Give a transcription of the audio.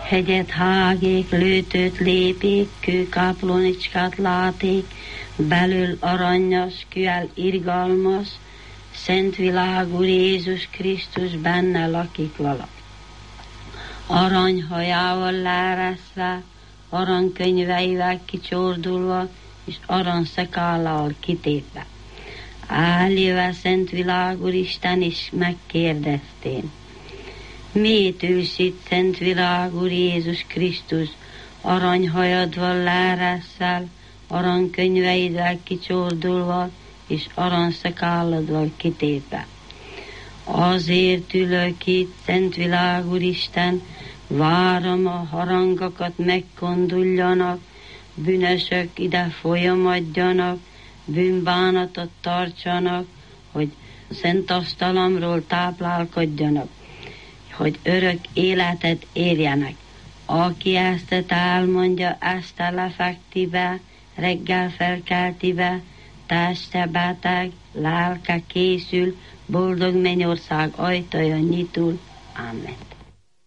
Hegyet hágék, lőtőt lépék, kőkáplonicskát láték, belül aranyas, kül irgalmas, szent világú Jézus Krisztus benne lakik vala. Aranyhajával láreszve, aranykönyveivel kicsordulva, és aranyszekállal kitépve. Álljével szent világú Isten is megkérdeztén. Miért ősít szent világú Jézus Krisztus aranyhajadval láresszel, aranykönyveiddel kicsordulva, és aranyszekáladval kitépve? Azért ülök itt, szent világú Isten, várom a harangokat megkonduljanak, bűnösök ide folyamadjanak, bűnbánatot tartsanak, hogy szent asztalamról táplálkodjanak, hogy örök életet érjenek. Aki ezt elmondja, ezt lefekti be, reggel felkelti be, teste beteg, lelke készül, boldog mennyország ajtaja nyitul. Amen.